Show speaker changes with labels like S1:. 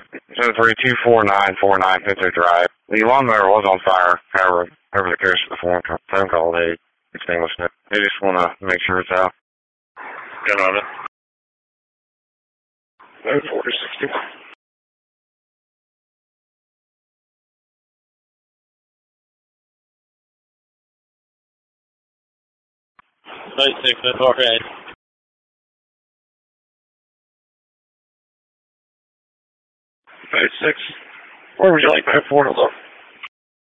S1: 7324949 Pinto Drive. The lawnmower was on fire. However the case for the phone call, they extinguished it. They just want to make sure it's out.
S2: Good on it.
S1: 4060.
S2: 96, that's all right.
S1: 96. Where would you like that for to look?